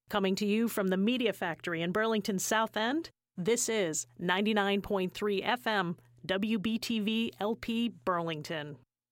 Coming to you from the Media Factory in Burlington's South End, this is 99.3 FM, WBTV LP Burlington.